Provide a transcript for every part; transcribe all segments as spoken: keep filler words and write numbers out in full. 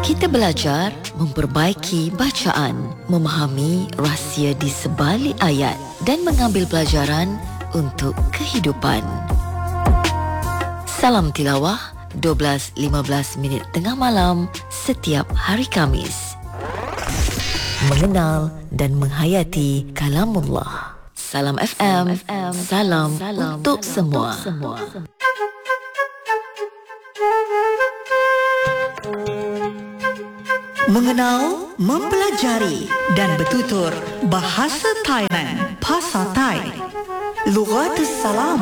Kita belajar memperbaiki bacaan, memahami rahsia di sebalik ayat dan mengambil pelajaran untuk kehidupan. Salam tilawah dua belas lima belas minit tengah malam setiap hari Khamis. Mengenal dan menghayati kalamullah. Salam F M, salam, salam untuk semua. semua. Mengenal, mempelajari dan bertutur bahasa Thailand, Pasar Thai, Lughatus Salam.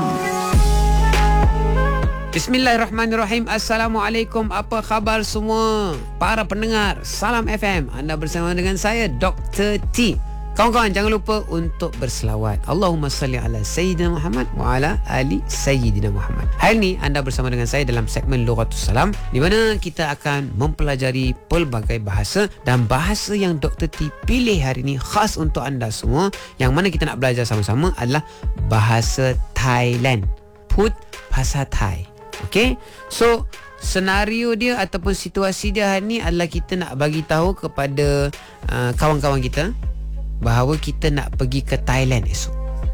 Bismillahirrahmanirrahim. Assalamualaikum. Apa khabar semua para pendengar Salam F M? Anda bersama dengan saya Doktor T. Kawan-kawan, jangan lupa untuk berselawat. Allahumma salli ala Sayyidina Muhammad wa ala ali Sayyidina Muhammad. Hari ini anda bersama dengan saya dalam segmen Lughatus Salam, di mana kita akan mempelajari pelbagai bahasa, dan bahasa yang Doktor T pilih hari ini khas untuk anda semua, yang mana kita nak belajar sama-sama adalah bahasa Thailand. Put bahasa Thai. Okey? So, senario dia ataupun situasi dia hari ini adalah kita nak bagi tahu kepada uh, kawan-kawan kita bahawa kita nak pergi ke Thailand esok.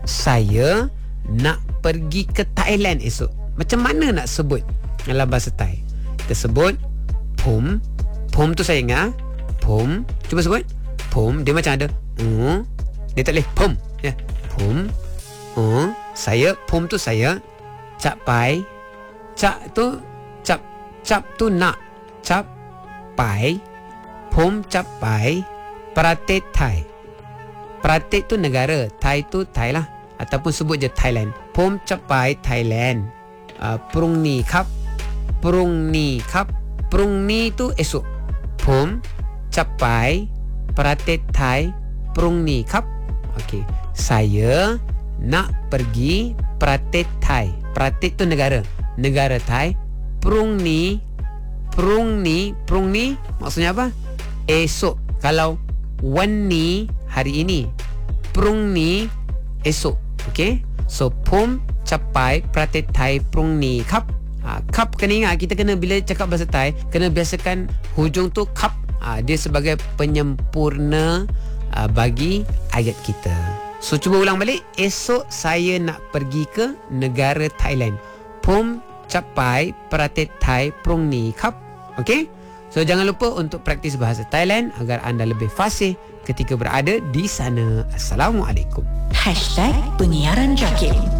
Saya nak pergi ke Thailand esok. Macam mana nak sebut dalam bahasa Thai? Kita sebut Pum. Pum tu saya ingat. Pum. Cuba sebut. Pum. Dia macam ada uh, dia tak boleh Pum. Ya. Pum. Uh, saya. Pum tu saya. Cap pai. Cap tu cap. Cap tu nak. Cap pai. Pum cap pai. Pratet Thai. Pratik tu negara, Thai tu Thai lah, ataupun sebut je Thailand. Pom capai Thailand. uh, Prung ni kap. Prung ni kap. Prung ni tu esok. Pom capai Pratik Thai. Prung ni kap. Okey, saya nak pergi Pratik Thai. Pratik tu negara, negara Thai. Prung ni. Prung ni. Prung ni maksudnya apa? Esok. Kalau wan ni hari ini, prung ni esok. Okey, so pom capai Pratik Thai prung ni kap. ha, Kap kena ingat, kita kena bila cakap bahasa Thai kena biasakan hujung tu kap. ha, Dia sebagai penyempurna ha, bagi ayat kita. So cuba ulang balik. Esok saya nak pergi ke negara Thailand. Pom capai Pratik Thai prung ni kap. Okey, so jangan lupa untuk praktis bahasa Thailand agar anda lebih fasih ketika berada di sana. Assalamualaikum. Hashtag Penyiaran Jakib.